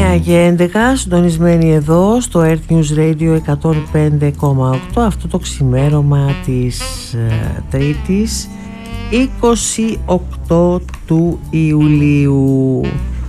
και 11, συντονισμένοι εδώ στο Earth News Radio 105,8, αυτό το ξημέρωμα της Τρίτης 28 του Ιουλίου.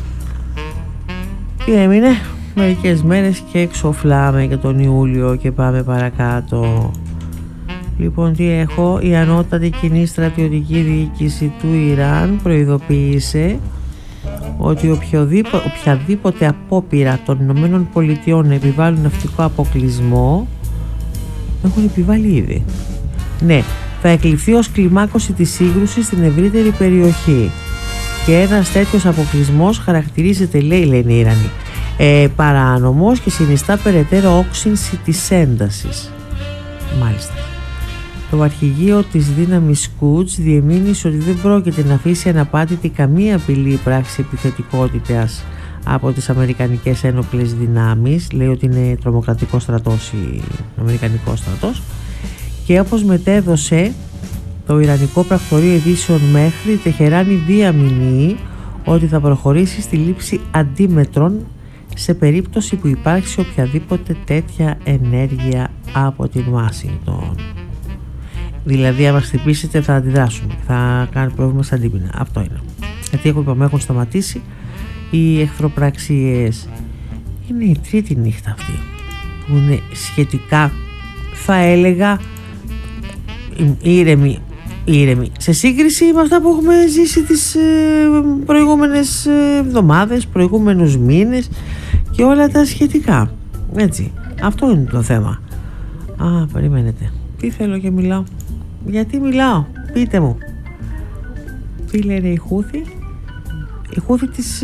Τι έμεινε? Μερικές μέρες και εξοφλάμε και τον Ιούλιο και πάμε παρακάτω. Λοιπόν, τι έχω? Η ανώτατη κοινή στρατιωτική διοίκηση του Ιράν προειδοποίησε ότι οποιαδήποτε απόπειρα των Ηνωμένων Πολιτειών να επιβάλλουν ναυτικό αποκλεισμό, έχουν επιβάλει ήδη, ναι, θα εκλειφθεί ως κλιμάκωση της σύγκρουσης στην ευρύτερη περιοχή. Και ένας τέτοιος αποκλεισμός χαρακτηρίζεται, λένε οι Ιρανοί, παράνομος και συνιστά περαιτέρω όξυνση της έντασης. Μάλιστα. Το αρχηγείο της δύναμης Quds διεμήνυσε ότι δεν πρόκειται να αφήσει αναπάτητη καμία απειλή πράξη επιθετικότητας από τις Αμερικανικές ένοπλες δυνάμεις. Λέει ότι είναι τρομοκρατικός στρατός ο Αμερικανικός στρατός, και όπως μετέδωσε το Ιρανικό Πρακτορείο Ειδήσεων μέχρι, η Τεχεράνη διαμηνύει ότι θα προχωρήσει στη λήψη αντίμετρων σε περίπτωση που υπάρξει οποιαδήποτε τέτοια ενέργεια από την Ουάσιγκτον. Δηλαδή, αν μας χτυπήσετε, θα αντιδράσουμε, θα κάνει πρόβλημα στα αντίπεινα. Αυτό είναι. Γιατί έχουν σταματήσει οι εχθροπραξίες. Είναι η τρίτη νύχτα αυτή που είναι σχετικά, θα έλεγα, ήρεμη, σε σύγκριση με αυτά που έχουμε ζήσει τις προηγούμενες εβδομάδες, προηγούμενους μήνες και όλα τα σχετικά. Έτσι, αυτό είναι το θέμα. Περιμένετε, τι θέλω και μιλάω? Γιατί μιλάω? Πείτε μου. Τι λένε οι Χούθη? Οι Χούθη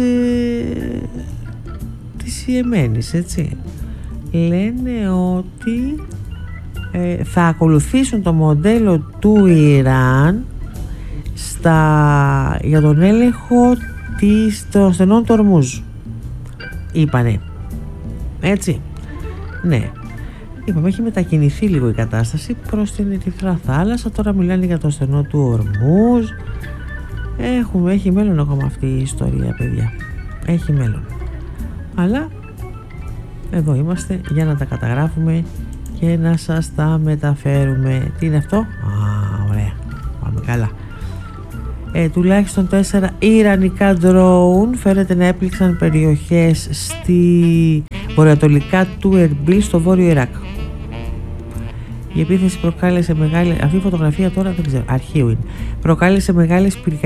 της Ιεμένης, έτσι, λένε ότι θα ακολουθήσουν το μοντέλο του Ιράν για τον έλεγχο των στενών του Ορμούζ. Είπανε, έτσι, ναι. Είπαμε, έχει μετακινηθεί λίγο η κατάσταση προς την Ερυθρά Θάλασσα. Τώρα μιλάνε για το στενό του Ορμούζ. Έχει μέλλον ακόμα αυτή η ιστορία, παιδιά. Έχει μέλλον. Αλλά εδώ είμαστε για να τα καταγράφουμε και να σας τα μεταφέρουμε. Τι είναι αυτό? Ωραία. Πάμε καλά. Τουλάχιστον 4 ιρανικά ντρόουν φαίνεται να έπληξαν περιοχές στη βορειοανατολικά του Ερμπίλ στο βόρειο Ιράκ. Η επίθεση προκάλεσε αυτή η φωτογραφία τώρα δεν ξέρω, αρχείου είναι. Προκάλεσε μεγάλες πυρκαγιές